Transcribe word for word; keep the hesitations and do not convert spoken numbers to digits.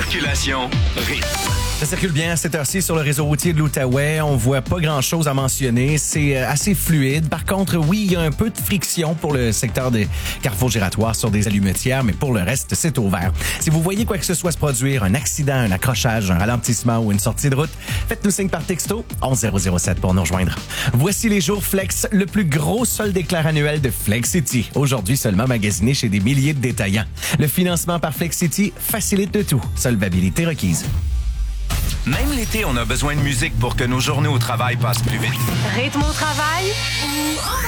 Circulation rythme. Ça circule bien à cette heure-ci sur le réseau routier de l'Outaouais. On voit pas grand-chose à mentionner. C'est assez fluide. Par contre, oui, il y a un peu de friction pour le secteur des carrefours giratoires sur des allumetières, mais pour le reste, c'est au vert. Si vous voyez quoi que ce soit se produire, un accident, un accrochage, un ralentissement ou une sortie de route, faites-nous signe par texto onze zéro zéro sept pour nous rejoindre. Voici les jours Flex, le plus gros solde éclair annuel de Flex City. Aujourd'hui seulement magasiné chez des milliers de détaillants. Le financement par Flex City facilite de tout. Solvabilité requise. Même l'été, on a besoin de musique pour que nos journées au travail passent plus vite. Rythme au travail ou